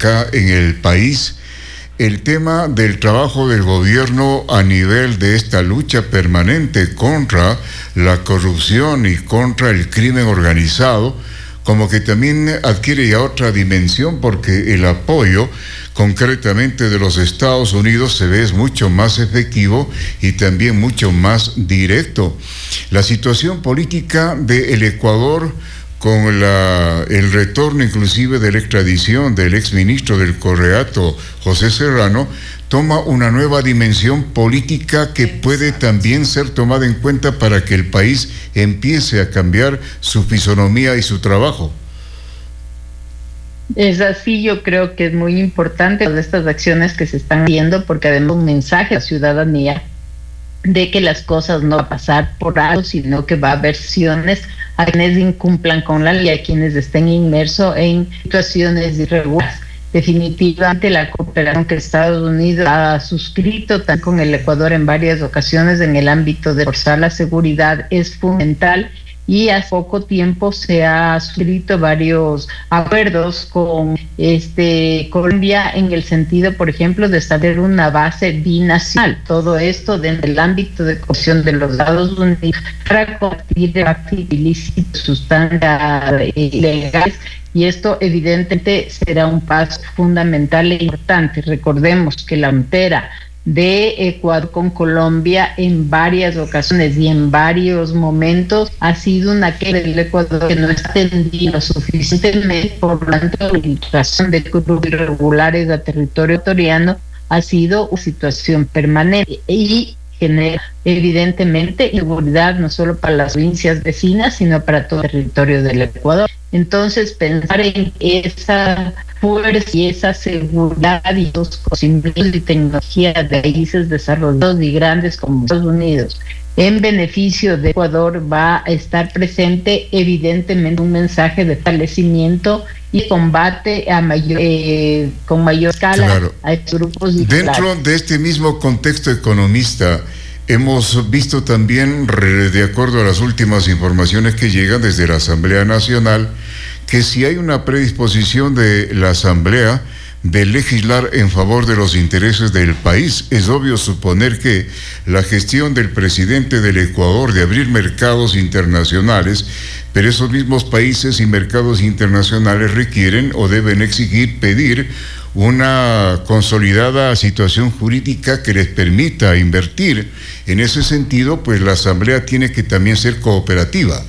acá en el país, el tema del trabajo del gobierno a nivel de esta lucha permanente contra la corrupción y contra el crimen organizado, como que también adquiere ya otra dimensión, porque el apoyo concretamente de los Estados Unidos se ve es mucho más efectivo y también mucho más directo. La situación política del Ecuador, con el retorno inclusive de la extradición del exministro del Correato, José Serrano, toma una nueva dimensión política que puede también ser tomada en cuenta para que el país empiece a cambiar su fisonomía y su trabajo. Es así, yo creo que es muy importante de estas acciones que se están haciendo, porque además un mensaje a la ciudadanía de que las cosas no van a pasar por algo, sino que va a haber acciones a quienes incumplan con la ley, a quienes estén inmersos en situaciones irregulares. Definitivamente la cooperación que Estados Unidos ha suscrito también con el Ecuador en varias ocasiones en el ámbito de reforzar la seguridad es fundamental, y hace poco tiempo se ha suscrito varios acuerdos con Colombia en el sentido, por ejemplo, de establecer una base binacional. Todo esto dentro del ámbito de cooperación de los Estados Unidos para combatir el tráfico ilícito, sustancias ilegales. Y esto evidentemente será un paso fundamental e importante. Recordemos que la frontera de Ecuador con Colombia en varias ocasiones y en varios momentos ha sido una queja del Ecuador que no está atendido suficientemente, por lo tanto la infiltración de grupos irregulares a territorio ecuatoriano ha sido una situación permanente y genera evidentemente inseguridad no solo para las provincias vecinas, sino para todo el territorio del Ecuador. Entonces, pensar en esa fuerza y esa seguridad y los conocimientos y tecnología de países desarrollados y grandes como Estados Unidos en beneficio de Ecuador va a estar presente evidentemente un mensaje de fortalecimiento y combate con mayor escala, claro, a estos grupos. Dentro de este mismo contexto economista, hemos visto también, de acuerdo a las últimas informaciones que llegan desde la Asamblea Nacional, que si hay una predisposición de la Asamblea de legislar en favor de los intereses del país. Es obvio suponer que la gestión del presidente del Ecuador de abrir mercados internacionales, pero esos mismos países y mercados internacionales requieren o deben exigir, pedir una consolidada situación jurídica que les permita invertir. En ese sentido, pues la Asamblea tiene que también ser cooperativa.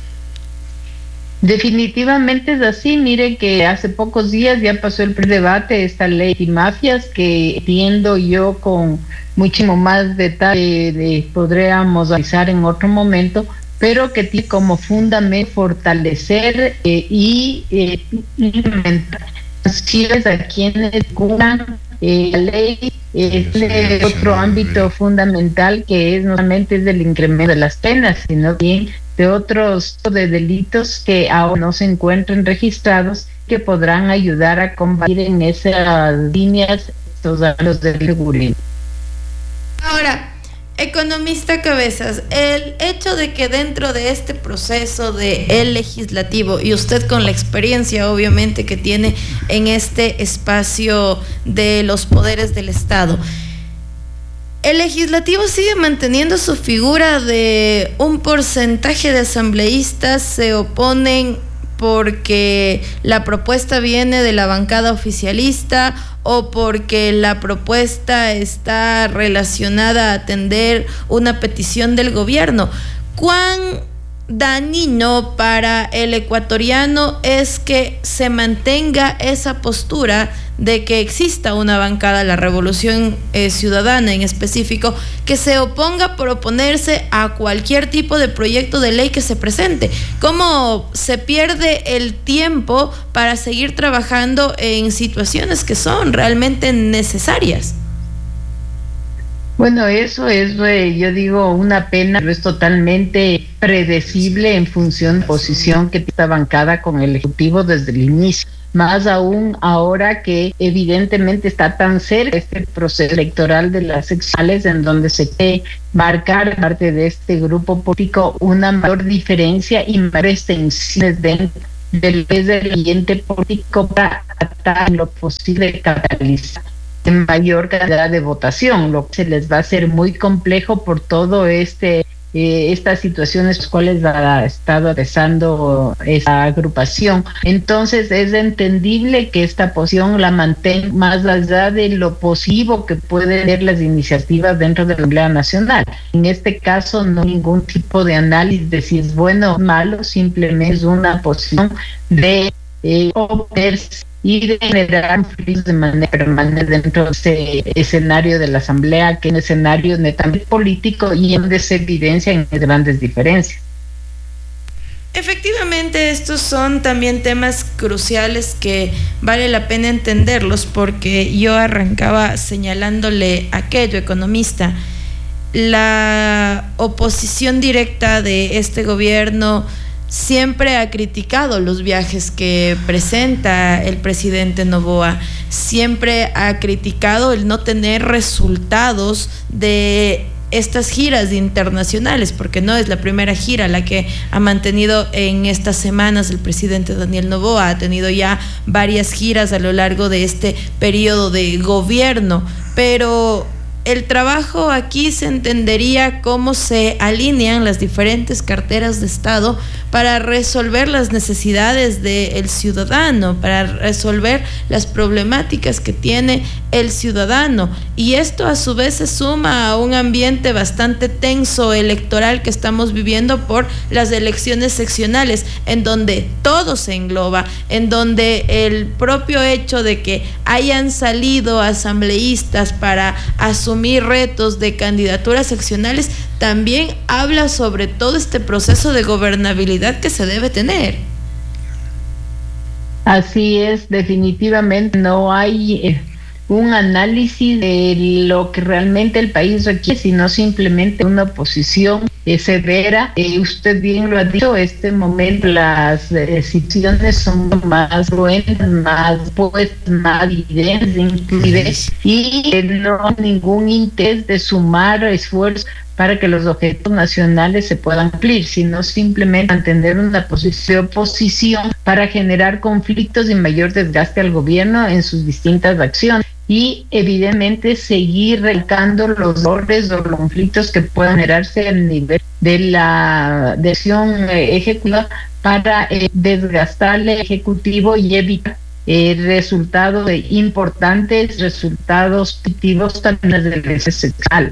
Definitivamente es así. Miren que hace pocos días ya pasó el debate esta ley de mafias, que entiendo yo con muchísimo más detalle podríamos analizar en otro momento, pero que tiene como fundamento fortalecer y implementar sanciones a quienes cumplan la ley. Es otro ámbito fundamental que es no solamente es del incremento de las penas, sino bien de otros de delitos que aún no se encuentran registrados, que podrán ayudar a combatir en esas líneas estos actos de seguridad. Ahora, economista Cabezas, el hecho de que dentro de este proceso del legislativo, y usted con la experiencia obviamente que tiene en este espacio de los poderes del Estado, el legislativo sigue manteniendo su figura de un porcentaje de asambleístas se oponen porque la propuesta viene de la bancada oficialista o porque la propuesta está relacionada a atender una petición del gobierno. ¿Cuán dañino para el ecuatoriano es que se mantenga esa postura de que exista una bancada, la Revolución Ciudadana en específico, que se oponga por oponerse a cualquier tipo de proyecto de ley que se presente? ¿Cómo se pierde el tiempo para seguir trabajando en situaciones que son realmente necesarias? Bueno, eso es, yo digo, una pena, pero es totalmente predecible en función de la posición que tiene esta bancada con el Ejecutivo desde el inicio. Más aún ahora que evidentemente está tan cerca este proceso electoral de las seccionales, en donde se quiere marcar parte de este grupo político una mayor diferencia y más extensiones dentro del ambiente político para tratar lo posible catalizar en mayor cantidad de votación, lo que se les va a hacer muy complejo por todo estas situaciones las cuales ha estado atravesando esta agrupación. Entonces es entendible que esta posición la mantenga más allá de lo positivo que pueden ser las iniciativas dentro de la Asamblea Nacional. En este caso no hay ningún tipo de análisis de si es bueno o malo, simplemente es una posición de oponerse y de generar conflictos de manera permanente dentro de ese escenario de la Asamblea, que es un escenario netamente político y donde se evidencian grandes diferencias. Efectivamente, estos son también temas cruciales que vale la pena entenderlos, porque yo arrancaba señalándole aquello, economista, la oposición directa de este gobierno siempre ha criticado los viajes que presenta el presidente Noboa, siempre ha criticado el no tener resultados de estas giras internacionales, porque no es la primera gira la que ha mantenido en estas semanas el presidente Daniel Noboa, ha tenido ya varias giras a lo largo de este periodo de gobierno, pero el trabajo aquí se entendería cómo se alinean las diferentes carteras de Estado para resolver las necesidades del ciudadano, para resolver las problemáticas que tiene el ciudadano. Y esto a su vez se suma a un ambiente bastante tenso electoral que estamos viviendo por las elecciones seccionales, en donde todo se engloba, en donde el propio hecho de que hayan salido asambleístas para asumir retos de candidaturas seccionales también habla sobre todo este proceso de gobernabilidad que se debe tener. Así es, definitivamente no hay un análisis de lo que realmente el país requiere, sino simplemente una oposición severa. Usted bien lo ha dicho, este momento las decisiones son más buenas, más evidentes inclusive, y no hay ningún interés de sumar esfuerzos para que los objetivos nacionales se puedan cumplir, sino simplemente mantener una oposición para generar conflictos y mayor desgaste al gobierno en sus distintas acciones. Y evidentemente seguir recalcando los errores o los conflictos que puedan generarse a nivel de la decisión ejecutiva para desgastar al Ejecutivo y evitar resultados importantes, resultados positivos también en las elecciones seccionales.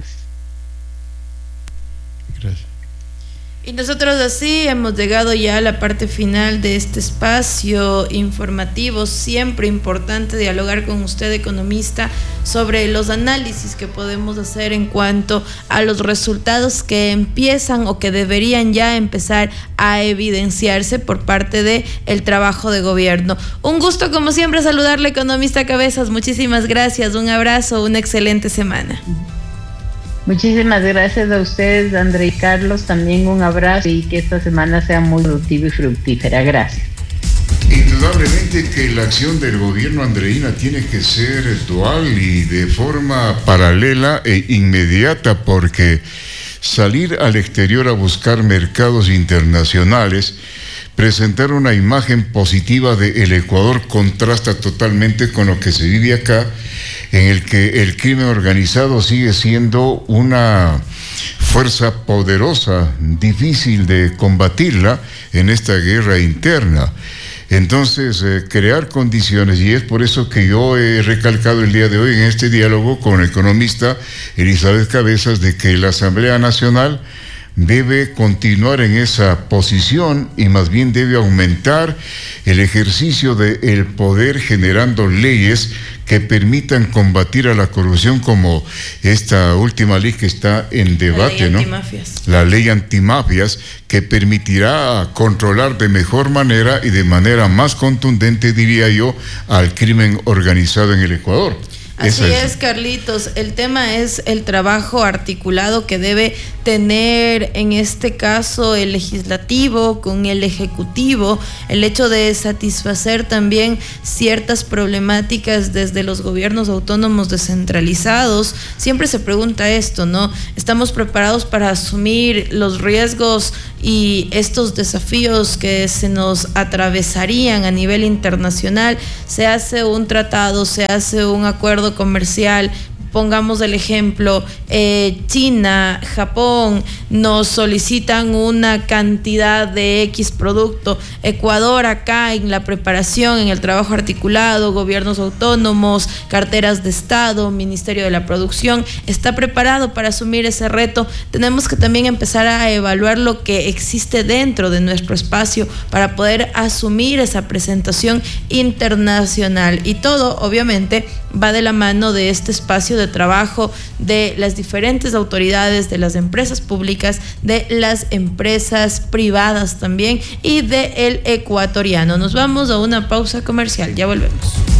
Gracias. Y nosotros así hemos llegado ya a la parte final de este espacio informativo. Siempre importante dialogar con usted, economista, sobre los análisis que podemos hacer en cuanto a los resultados que empiezan o que deberían ya empezar a evidenciarse por parte del trabajo de gobierno. Un gusto como siempre saludarle, economista Cabezas. Muchísimas gracias, un abrazo, una excelente semana. Muchísimas gracias a ustedes, André y Carlos, también un abrazo y que esta semana sea muy productiva y fructífera. Gracias. Indudablemente que la acción del gobierno, Andreina, tiene que ser dual y de forma paralela e inmediata, porque salir al exterior a buscar mercados internacionales, presentar una imagen positiva del Ecuador contrasta totalmente con lo que se vive acá, en el que el crimen organizado sigue siendo una fuerza poderosa, difícil de combatirla en esta guerra interna. Entonces, crear condiciones, y es por eso que yo he recalcado el día de hoy en este diálogo con el economista Elizabeth Cabezas, de que la Asamblea Nacional debe continuar en esa posición y más bien debe aumentar el ejercicio del poder generando leyes que permitan combatir a la corrupción, como esta última ley que está en debate, ¿no? La ley antimafias, que permitirá controlar de mejor manera y de manera más contundente, diría yo, al crimen organizado en el Ecuador. Así es, Carlitos. El tema es el trabajo articulado que debe tener en este caso el legislativo con el ejecutivo, el hecho de satisfacer también ciertas problemáticas desde los gobiernos autónomos descentralizados. Siempre se pregunta esto, ¿no? ¿Estamos preparados para asumir los riesgos y estos desafíos que se nos atravesarían a nivel internacional? Se hace un tratado, se hace un acuerdo comercial. Pongamos el ejemplo, China, Japón nos solicitan una cantidad de X producto, Ecuador acá en la preparación, en el trabajo articulado, gobiernos autónomos, carteras de Estado, Ministerio de la Producción, está preparado para asumir ese reto. Tenemos que también empezar a evaluar lo que existe dentro de nuestro espacio para poder asumir esa presentación internacional, y todo obviamente va de la mano de este espacio de trabajo de las diferentes autoridades, de las empresas públicas, de las empresas privadas también y del ecuatoriano. Nos vamos a una pausa comercial, ya volvemos.